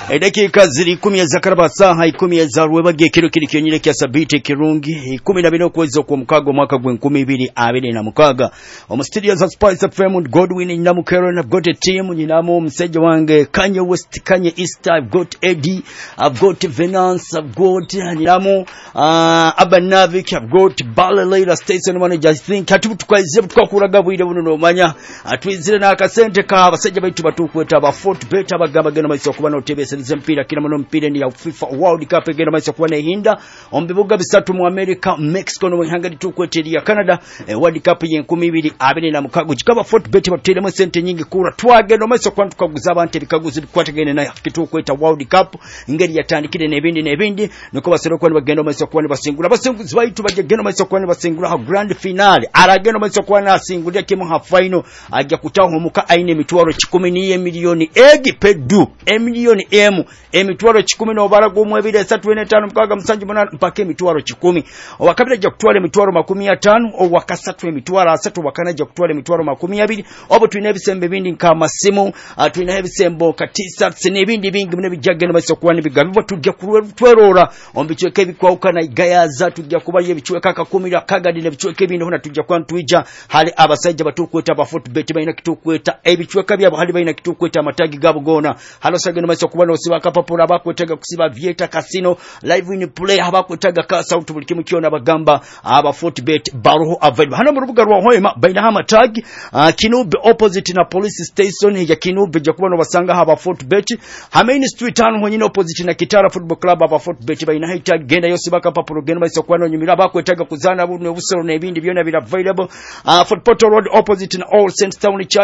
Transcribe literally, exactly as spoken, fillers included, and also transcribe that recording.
Edakika ziri kumi ezakaraba saha ikumi ezarwe bagiye kiro kiri kyonyire kya sabite kirungi kumi na bine kwezi kwa mukago mwaka gwe nkumi ibiri abiri na mukaga omu studios of Spice F M Godwin Nyamu Karen. I've got a team nyinamo msajja wange Kanye West, Kanye East, I've got Eddie, I've got Venance, I've got nyinamo uh, Abanavik, I've got Balalaila Station Manager. I think hatu tukaize tukakuraga bwire buno nomanya atwizire na akasente ka abasajja baitu batukweta aba Fort Bet abagamba gena maiso kuba no tebeselize mpira kina muno mpira ni ya FIFA World Cup gena maiso kuba ne hinda ombibuga bisatu mu America, Mexico no hangadi tukweteria Canada eh, World Cup ye nkumi ibiri abiri na mukago kikaba Fort Bet bateremo sente nyingi kura twagenda maiso kwa tukaguza abantu bikaguzi kwategene na kitukweta World Cup ngeri yatandikire nebindi nebindi nuko basero kwa bagenda maiso kwa basingula basinguzi baitu bagenda maiso kwa basingula ha grand finale aragenda maiso kwa na singulia kimu ha final ajja kutaho muka aine mitwaro kikumi niye milioni egi pedu emilioni emu emitwaro kikumi no barago mu ebire esatu ene tano mukaga musanju muna mpaka emitwaro kikumi owakabira ajja kutwala emitwaro makumi atano owakasatu emitwaro asatu wakana ajja kutwala emitwaro makumi abiri obo tulina ebisembe bindi nka masimu tulina ebisembo katisa tsene ebindi bingi mune bijagenda baso kuwani bigambo tujja kutwerora ombichweka ebikwauka na igayaza tujja kuba yebichweka kakumira kagadi ne bichweka ebindi hona tujja kwantwija hali abasajja batukweta aba Fort Bet bayina kitukweta ebichweka byabo hali bayina kitukweta amatagi gabo gona halo sageno maso kubana osiba kapapula abakwetaga kusiba Vieta Casino live in play abakwetaga ka sauti buli kimu kiona bagamba aba Fort Bet baroho available hano mu rubuga rwa Hoima bayina hama tag uh, Kinube opposite na police station ya Kinube ja kubana basanga aba Fort Bet ha main street hano honyine opposite na Kitara Football Club aba Fort Bet bayina hita genda yosiba kapapula genda maso kubana nyumira abakwetaga kuzana buno busero nebindi byona bila available uh, Fort Portal Road opposite na All Saints Town